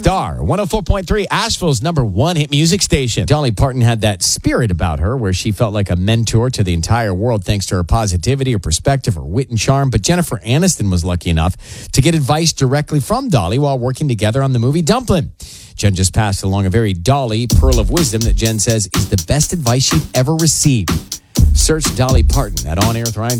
Star, 104.3, Asheville's number one hit music station. Dolly Parton had that spirit about her where she felt like a mentor to the entire world thanks to her positivity, her perspective, her wit and charm. But Jennifer Aniston was lucky enough to get advice directly from Dolly while working together on the movie Dumplin'. Jen just passed along a very Dolly pearl of wisdom that Jen says is the best advice she'd ever received. Search Dolly Parton at On Air with Ryan